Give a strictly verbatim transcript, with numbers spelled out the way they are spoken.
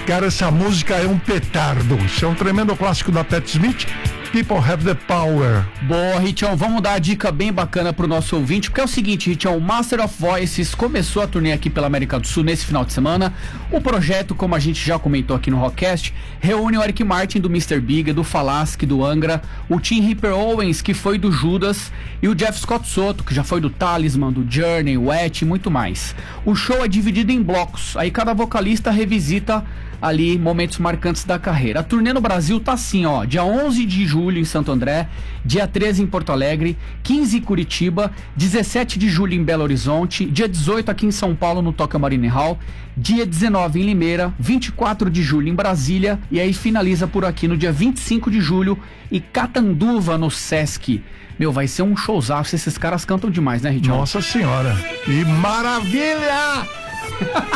Cara, essa música é um petardo. Isso é um tremendo clássico da Pat Smith. People Have the Power. Boa, Richão, vamos dar a dica bem bacana pro nosso ouvinte, porque é o seguinte, Richão, o Master of Voices começou a turnê aqui pela América do Sul nesse final de semana. O projeto, como a gente já comentou aqui no Rockcast, reúne o Eric Martin do mister Big, do Falasque, do Angra, o Tim Ripper Owens, que foi do Judas, e o Jeff Scott Soto, que já foi do Talisman, do Journey, Wet e muito mais. O show é dividido em blocos, aí cada vocalista revisita ali momentos marcantes da carreira. A turnê no Brasil tá assim, ó, dia onze de julho em Santo André, dia treze em Porto Alegre, quinze em Curitiba, dezessete de julho em Belo Horizonte, dia dezoito aqui em São Paulo no Tokyo Marine Hall, dia dezenove em Limeira, vinte e quatro de julho em Brasília e aí finaliza por aqui no dia vinte e cinco de julho em Catanduva, no Sesc. Meu, vai ser um showzaço, esses caras cantam demais, né, Ritão? Nossa senhora, que maravilha!